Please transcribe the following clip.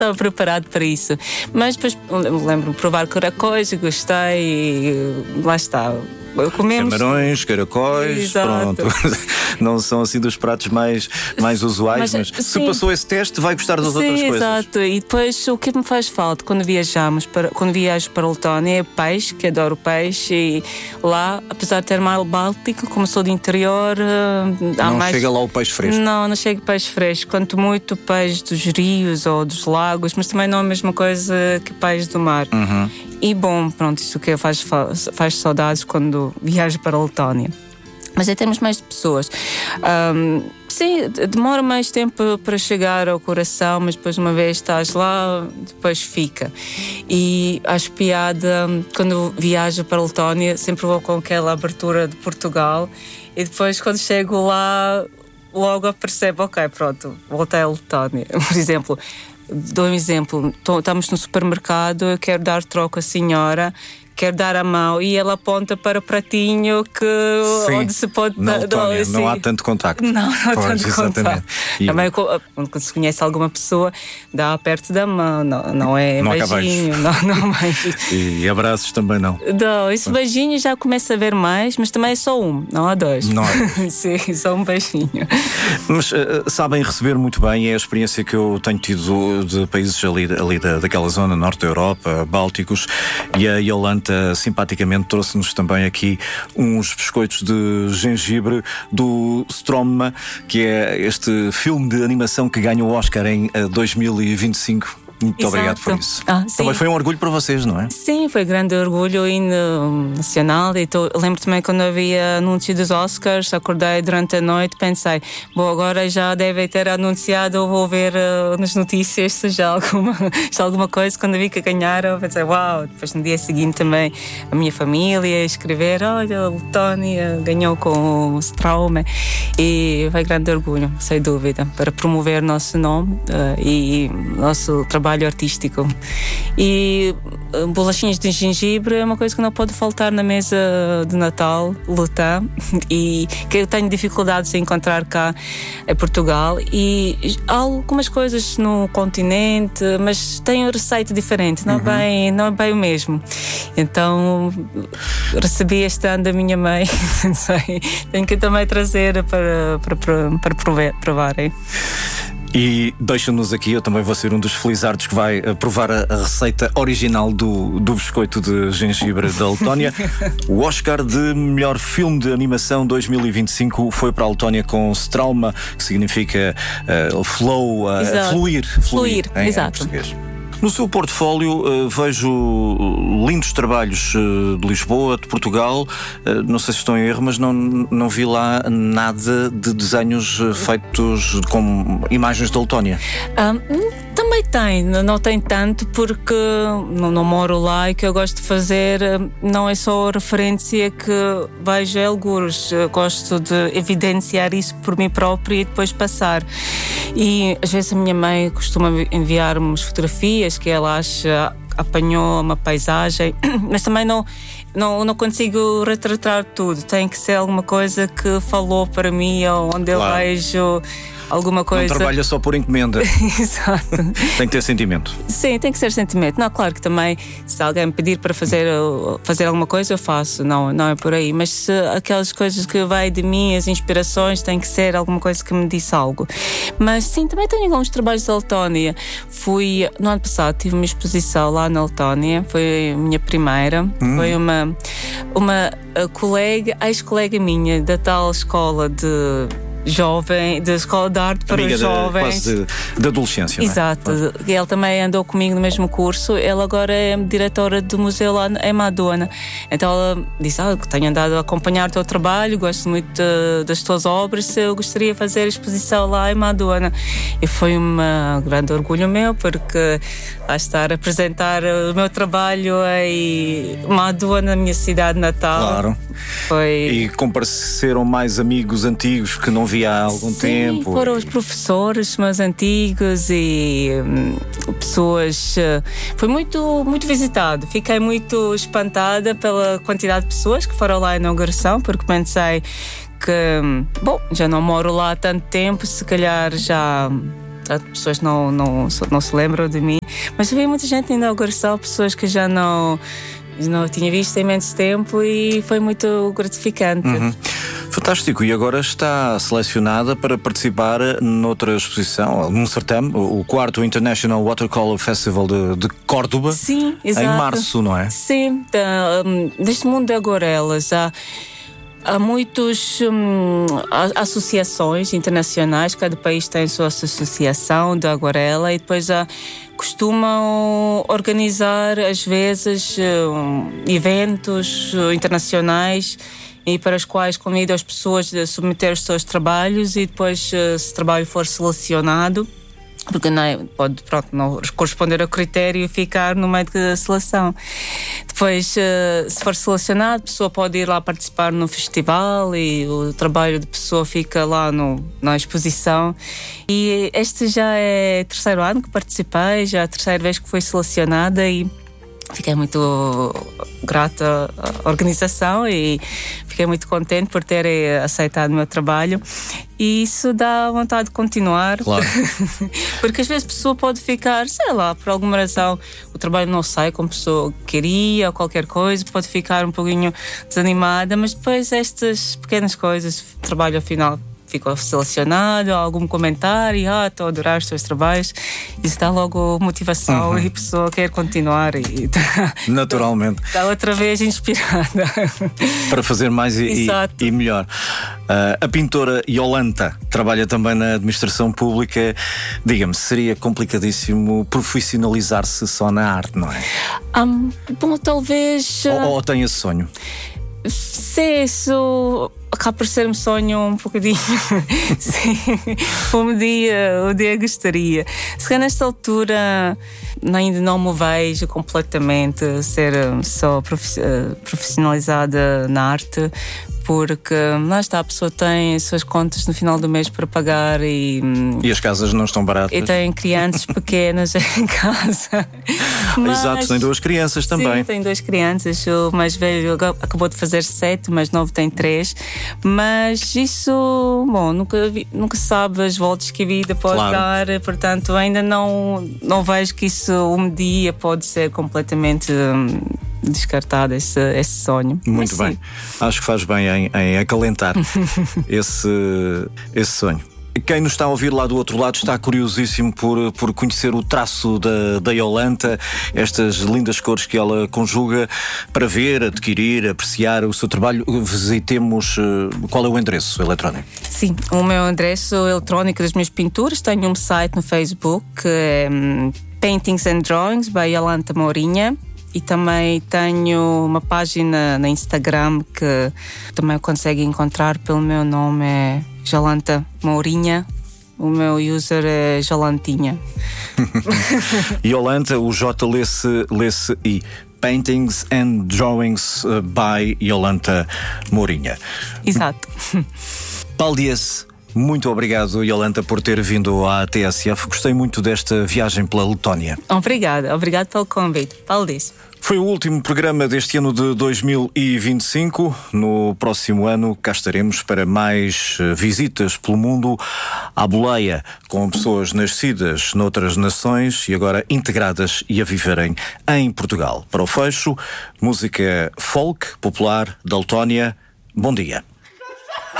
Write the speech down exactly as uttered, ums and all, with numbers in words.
estava preparado para isso. Mas depois lembro-me de provar caracóis, gostei e lá está. Comemos... Camarões, caracóis, Exato. Pronto. Não são assim dos pratos mais, mais usuais, mas, mas se passou esse teste, vai gostar das sim, outras coisas. Exato. E depois o que me faz falta quando viajamos, para, quando viajo para a Letónia é peixe, que adoro peixe. E lá, apesar de ter mar Báltico, como sou do interior, há não mais... chega lá o peixe fresco. Não, não chega peixe fresco. Quanto muito peixe dos rios ou dos lagos, mas também não é a mesma coisa que peixe do mar. Uhum. E bom, pronto, isso que faz, faz saudades quando viajo para a Letónia. Mas aí temos mais pessoas. Um, sim, demora mais tempo para chegar ao coração, mas depois uma vez estás lá, depois fica. E acho piada, quando viajo para a Letónia, sempre vou com aquela abertura de Portugal e depois quando chego lá, logo percebo, ok, pronto, voltei à Letónia. Por exemplo, dou um exemplo, estamos no supermercado, eu quero dar troco à senhora, quero dar a mão e ela aponta para o pratinho que, onde se pode na dar. Letónia, Assim. Não há tanto contacto. Não, não há pois, tanto contacto. E também quando se conhece alguma pessoa, dá perto da mão, não, não é não beijinho, não, não mais. E abraços também não. Não, esse beijinho já começa a ver mais, mas também é só um, não há dois. Não há dois. Sim, só um beijinho. Mas uh, sabem receber muito bem, é a experiência que eu tenho tido de países ali, ali da, daquela zona, norte da Europa, Bálticos, e a Yolanda simpaticamente trouxe-nos também aqui uns biscoitos de gengibre do Stroma, que é este filme de animação que ganha o Oscar em uh, dois mil e vinte e cinco. Muito Exato. Obrigado por isso. Ah, também foi um orgulho para vocês, não é? Sim, foi grande orgulho no nacional. E tô, lembro também quando havia anúncio dos Oscars, acordei durante a noite, pensei, bom, agora já devem ter anunciado, eu vou ver uh, nas notícias se já alguma, se alguma coisa. Quando vi que ganharam, pensei, uau. Depois no dia seguinte também a minha família escrever, olha, a Letónia ganhou com o Straume. E foi grande orgulho, sem dúvida, para promover nosso nome uh, e nosso trabalho artístico. E uh, bolachinhas de gengibre é uma coisa que não pode faltar na mesa de Natal, Letã, e que eu tenho dificuldades em encontrar cá em Portugal. E há algumas coisas no continente, mas tem uma receita diferente, não, uhum. é bem, não é bem o mesmo. Então recebi este ano da minha mãe, não sei, tenho que também trazer para, para, para, para provar, provarem. E deixa-nos aqui, eu também vou ser um dos felizardos que vai provar a, a receita original do, do biscoito de gengibre da Letónia. O Oscar de melhor filme de animação dois mil e vinte e cinco foi para a Letónia com Straume, que significa uh, flow, uh, fluir, fluir, fluir em, exato. em português. No seu portfólio uh, vejo lindos trabalhos uh, de Lisboa, de Portugal. Uh, não sei se estou em erro, mas não, não vi lá nada de desenhos uh, feitos com imagens da Letónia. Um, também tem, não tem tanto porque não, não moro lá e o que eu gosto de fazer não é só a referência que vejo em algures. Eu gosto de evidenciar isso por mim própria e depois passar. E às vezes a minha mãe costuma enviar-me umas fotografias que ela acha, apanhou uma paisagem, mas também não, não, não consigo retratar tudo. Tem que ser alguma coisa que falou para mim ou onde claro. Eu vejo alguma coisa. Não trabalha só por encomenda. Exato. Tem que ter sentimento. Sim, tem que ser sentimento. Não, claro que também, se alguém me pedir para fazer, fazer alguma coisa, eu faço. Não, não é por aí. Mas se aquelas coisas que vai de mim, as inspirações, tem que ser alguma coisa que me disse algo. Mas sim, também tenho alguns trabalhos da Letónia. Fui, no ano passado, tive uma exposição lá na Letónia. Foi a minha primeira. Hum. Foi uma, uma colega, ex-colega minha da tal escola de jovem, da escola de arte para Amiga os jovens. Quase de, de adolescência. Exato. Não é? Ele também andou comigo no mesmo curso. Ele agora é diretora do museu lá em Madonna. Então ela disse, ah, tenho andado a acompanhar o teu trabalho, gosto muito de, das tuas obras, eu gostaria de fazer a exposição lá em Madonna. E foi um grande orgulho meu, porque lá estar a apresentar o meu trabalho em Madonna, na minha cidade natal. Claro. Foi... E compareceram mais amigos antigos que não via há algum Sim, tempo. Foram os professores meus antigos e hum, pessoas. Uh, foi muito, muito visitado. Fiquei muito espantada pela quantidade de pessoas que foram lá à inauguração, porque pensei que, bom, já não moro lá há tanto tempo, se calhar já tá? Pessoas não, não, não se lembram de mim, mas eu vi muita gente na inauguração, pessoas que já não, não tinha visto em imenso tempo e foi muito gratificante. Uhum. Fantástico, e agora está selecionada para participar noutra exposição, num certame, o quarto International Watercolor Festival de, de Córdoba. Sim, exato. Em março, não é? Sim, um, neste mundo de aguarelas há, há muitas um, associações internacionais, cada país tem a sua associação de aguarela e depois há, costumam organizar às vezes um, eventos internacionais e para os quais convidam as pessoas a submeter os seus trabalhos e depois, se o trabalho for selecionado, porque não é, pode pronto, não corresponder ao critério e ficar no meio da seleção. Depois, se for selecionado, a pessoa pode ir lá participar no festival e o trabalho da pessoa fica lá no, na exposição. E este já é o terceiro ano que participei, já é a terceira vez que fui selecionada e fiquei muito grata à organização e fiquei muito contente por terem aceitado o meu trabalho e isso dá vontade de continuar. Claro. Porque às vezes a pessoa pode ficar, sei lá, por alguma razão o trabalho não sai como a pessoa queria ou qualquer coisa, pode ficar um pouquinho desanimada, mas depois estas pequenas coisas, o trabalho ao final ficou selecionado, algum comentário, ah, estou a adorar os teus trabalhos, isso dá logo motivação, uhum. E a pessoa quer continuar e tá, naturalmente está outra vez inspirada para fazer mais e, e, e melhor. Uh, a pintora Iolanta trabalha também na administração pública. Diga-me, seria complicadíssimo profissionalizar-se só na arte, não é? Um, bom, talvez ou, ou tem esse sonho? Sim, isso acaba por ser um sonho um bocadinho. Sim, um dia, um dia gostaria. Se calhar nesta altura ainda não me vejo completamente ser só profissionalizada na arte, porque lá está, a pessoa tem as suas contas no final do mês para pagar e... E as casas não estão baratas. E tem crianças pequenas em casa. Mas, exato, tem duas crianças também. Sim, tem duas crianças. O mais velho acabou de fazer sete, o mais novo tem três. Mas isso, bom, nunca, vi, nunca se sabe as voltas que a vida pode claro. dar. Portanto, ainda não, não vejo que isso um dia pode ser completamente... Hum, descartado esse, esse sonho. Muito bem, acho que faz bem em, em acalentar esse, esse sonho. Quem nos está a ouvir lá do outro lado está curiosíssimo por, por conhecer o traço da, da Iolanta, estas lindas cores que ela conjuga, para ver, adquirir, apreciar o seu trabalho. Visitemos, qual é o endereço eletrónico? Sim, o meu endereço eletrónico das minhas pinturas, tenho um site no Facebook, é um, Paintings and Drawings by Iolanta Mourinha. E também tenho uma página no Instagram que também consegue encontrar pelo meu nome, é Iolanta Mourinha. O meu user é Jolantinha. Iolanta, o J lê-se, lê-se I. Paintings and Drawings by Iolanta Mourinha. Exato. Paulo Dias, muito obrigado, Iolanta, por ter vindo à T S F. Gostei muito desta viagem pela Letónia. Obrigada, obrigado pelo convite. Paulo Dias. Foi o último programa deste ano de dois mil e vinte e cinco. No próximo ano cá estaremos para mais visitas pelo mundo à boleia, com pessoas nascidas noutras nações e agora integradas e a viverem em Portugal. Para o fecho, música folk popular da Letónia. Bom dia.